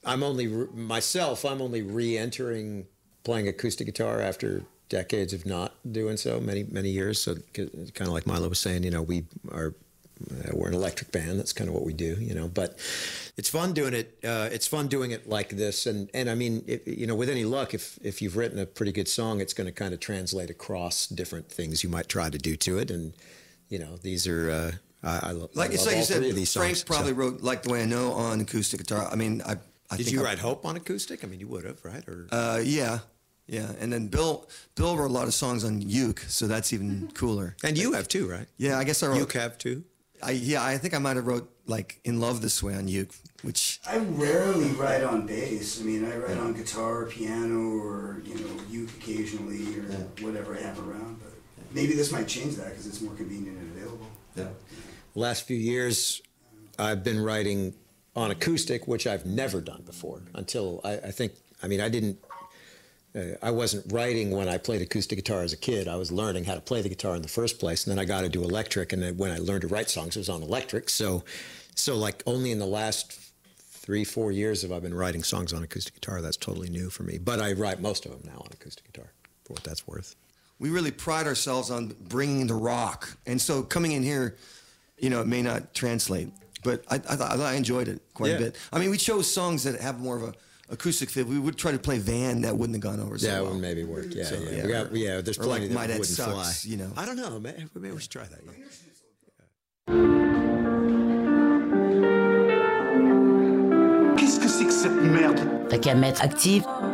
I'm only re-entering playing acoustic guitar after decades of not doing so, many years. So kind of like Milo was saying, we're an electric band. That's kind of what we do, But it's fun doing it. It's fun doing it like this. And I mean, with any luck, if you've written a pretty good song, it's going to kind of translate across different things you might try to do to it. And these are I love. Like you said, Frank probably wrote "Like the Way I Know" on acoustic guitar. I mean, did you write "Hope" on acoustic? I mean, you would have, right? Or yeah. And then Bill wrote a lot of songs on uke, so that's even cooler. And you have too, right? Yeah, I guess I wrote. Uke have too. I think I might have wrote like "In Love This Way" on uke, which I rarely write on bass. I mean, I write on guitar, piano, or uke occasionally, or whatever I have around. But maybe this might change that because it's more convenient and available. Yeah. Last few years, I've been writing on acoustic, which I've never done before. Until I wasn't writing when I played acoustic guitar as a kid. I was learning how to play the guitar in the first place, and then I got to do electric. And then when I learned to write songs, it was on electric. So like only in the last 3-4 years have I been writing songs on acoustic guitar. That's totally new for me. But I write most of them now on acoustic guitar, for what that's worth. We really pride ourselves on bringing the rock, and so coming in here, it may not translate, but I enjoyed it quite a bit. I mean, we chose songs that have more of a acoustic fit. We would try to play Van, that wouldn't have gone over so well. Yeah, it wouldn't maybe work. Yeah, So, there's or plenty like My that Dad wouldn't Sucks, fly. I don't know. Maybe we should try that. Qu'est-ce que c'est que cette merde? T'as qu'à mettre active.